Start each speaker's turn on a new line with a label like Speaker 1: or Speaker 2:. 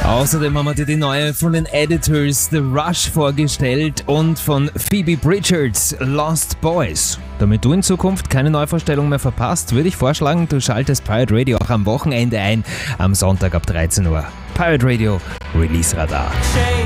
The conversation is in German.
Speaker 1: Außerdem haben wir dir die neue von den Editors The Rush vorgestellt und von Phoebe Bridgers Lost Boys. Damit du in Zukunft keine Neuvorstellung mehr verpasst, würde ich vorschlagen, du schaltest Pirate Radio auch am Wochenende ein, am Sonntag ab 13 Uhr. Pirate Radio Release Radar.